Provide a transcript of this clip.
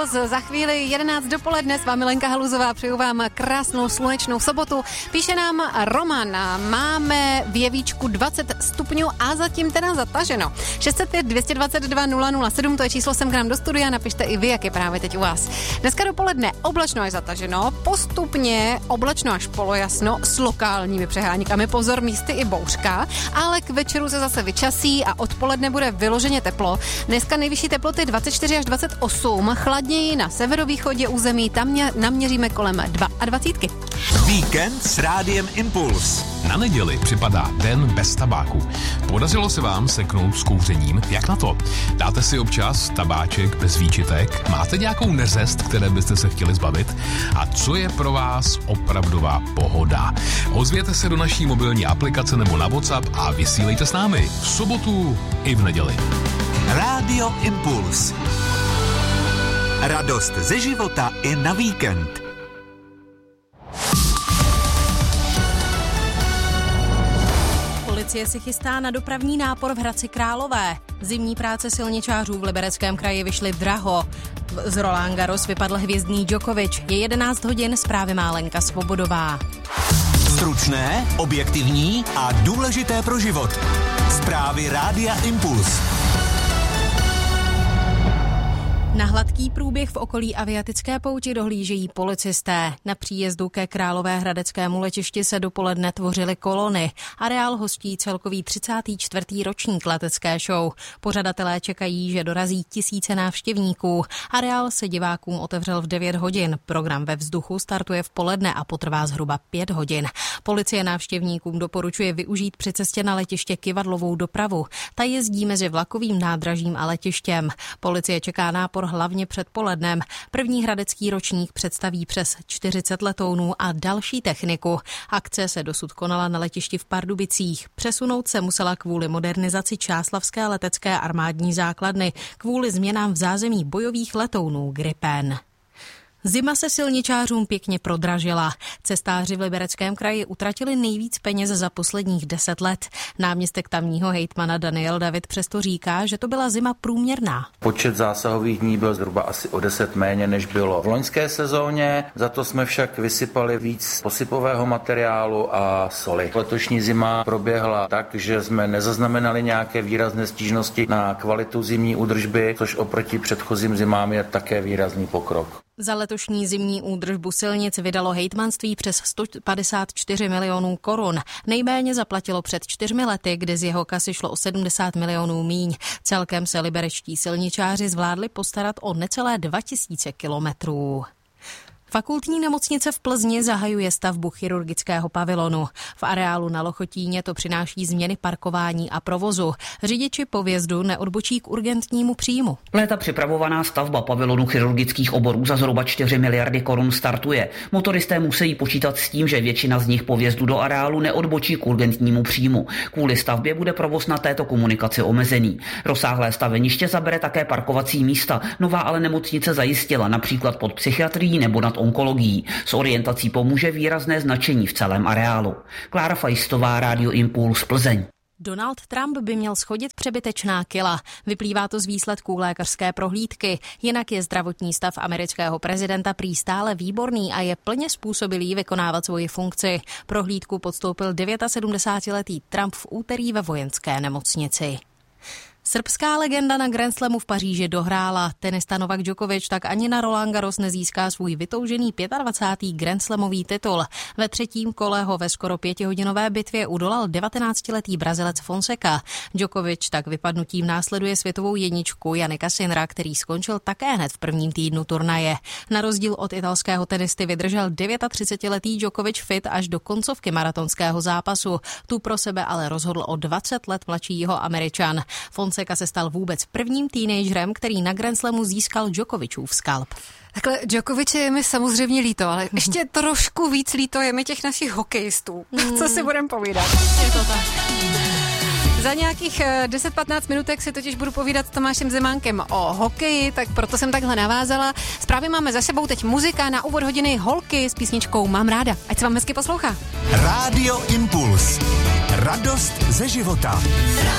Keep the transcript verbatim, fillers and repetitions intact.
Impuls. Za chvíli jedenáct dopoledne s vámi Lenka Haluzová. Přeju vám krásnou slunečnou sobotu. Píše nám Roman, máme v Jevíčku dvacet stupňů a zatím teda zataženo. šest set pět, dvě dvacet dva, nula nula sedm, to je číslo sem k nám do studia, napište i vy, jak je právě teď u vás. Dneska dopoledne oblačno až zataženo, postupně oblačno až polojasno s lokálními přeháníkami, pozor, místy i bouřka, ale k večeru se zase vyčasí a odpoledne bude vyloženě teplo. Dneska nejvyšší teploty dvacet čtyři až dvacet osm, chladněji na severovýchodě území, tam mě, naměříme kolem dvacet dva. Víkend s Rádiem Impuls. Na neděli připadá den bez tabáku. Podařilo se vám seknout s kouřením? Jak na to? Dáte si občas tabáček bez výčitek? Máte nějakou neřest, které byste se chtěli zbavit? A co je pro vás opravdová pohoda? Ozvěte se do naší mobilní aplikace nebo na WhatsApp a vysílejte s námi v sobotu i v neděli. Rádio Impuls. Radost ze života i na víkend. Policie si chystá na dopravní nápor v Hradci Králové. Zimní práce silničářů v Libereckém kraji vyšly draho. Z Roland Garros vypadl hvězdný Djokovic. Je jedenáct hodin, zprávy má Lenka Svobodová. Stručné, objektivní a důležité pro život. Zprávy Rádia Impuls. Na hladký průběh v okolí Aviatické pouti dohlížejí policisté. Na příjezdu ke Královéhradeckému letišti se dopoledne tvořily kolony. Areál hostí celkový třicátý čtvrtý ročník letecké show. Pořadatelé čekají, že dorazí tisíce návštěvníků. Areál se divákům otevřel v devět hodin. Program ve vzduchu startuje v poledne a potrvá zhruba pět hodin. Policie návštěvníkům doporučuje využít při cestě na letiště kyvadlovou dopravu. Ta jezdí mezi vlakovým nádražím a letištěm. Policie čeká nápor hlavně před polednem. První hradecký ročník představí přes čtyřicet letounů a další techniku. Akce se dosud konala na letišti v Pardubicích. Přesunout se musela kvůli modernizaci Čáslavské letecké armádní základny, kvůli změnám v zázemí bojových letounů Gripen. Zima se silničářům pěkně prodražila. Cestáři v Libereckém kraji utratili nejvíc peněz za posledních deset let. Náměstek tamního hejtmana Daniel David přesto říká, že to byla zima průměrná. Počet zásahových dní byl zhruba asi o deset méně, než bylo v loňské sezóně. Za to jsme však vysypali víc posypového materiálu a soli. Letošní zima proběhla tak, že jsme nezaznamenali nějaké výrazné stížnosti na kvalitu zimní údržby, což oproti předchozím zimám je také výrazný pokrok. Za letošní zimní údržbu silnic vydalo hejtmanství přes sto padesát čtyři milionů korun. Nejméně zaplatilo před čtyřmi lety, kdy z jeho kasy šlo o sedmdesát milionů míň. Celkem se liberečtí silničáři zvládli postarat o necelé dva tisíce kilometrů. Fakultní nemocnice v Plzni zahajuje stavbu chirurgického pavilonu. V areálu na Lochotíně to přináší změny parkování a provozu. Řidiči po vjezdu neodbočí k urgentnímu příjmu. Léta připravovaná stavba pavilonu chirurgických oborů za zhruba čtyři miliardy korun startuje. Motoristé musí počítat s tím, že většina z nich po vjezdu do areálu neodbočí k urgentnímu příjmu. Kvůli stavbě bude provoz na této komunikaci omezený. Rozsáhlé staveniště zabere také parkovací místa. Nová ale nemocnice zajistila například pod psychiatrií nebo nad onkologií. S orientací pomůže výrazné značení v celém areálu. Klára Fajstová, Rádio Impuls, Plzeň. Donald Trump by měl schodit přebytečná kila. Vyplývá to z výsledků lékařské prohlídky. Jinak je zdravotní stav amerického prezidenta prý stále výborný a je plně způsobilý vykonávat svoji funkci. Prohlídku podstoupil sedmdesátidevítiletý Trump v úterý ve vojenské nemocnici. Srbská legenda na Grand Slamu v Paříži dohrála. Tenista Novak Djokovic tak ani na Roland Garros nezíská svůj vytoužený dvacátý pátý Grand Slamový titul. Ve třetím kole ho ve skoro pětihodinové bitvě udolal devatenáctiletý Brazilec Fonseca. Djokovic tak vypadnutím následuje světovou jedničku Jannika Sinnera, který skončil také hned v prvním týdnu turnaje. Na rozdíl od italského tenisty vydržel třicetidevítiletý Djokovic fit až do koncovky maratonského zápasu. Tu pro sebe ale rozhodl o dvacet let mladšího Američan. Fonseca se stal vůbec prvním teenagerem, který na Grand Slamu získal Djokovicův skalp. Takhle Djokoviče je mi samozřejmě líto, ale ještě trošku víc líto je mi těch našich hokejistů. Mm. Co si budeme povídat? Je to tak. Za nějakých deset patnáct minutek si totiž budu povídat s Tomášem Zemánkem o hokeji, tak proto jsem takhle navázala. Zprávy máme za sebou, teď muzika na úvod hodiny Holky s písničkou Mám ráda. Ať se vám hezky poslouchá. Rádio Impuls. Radost ze života.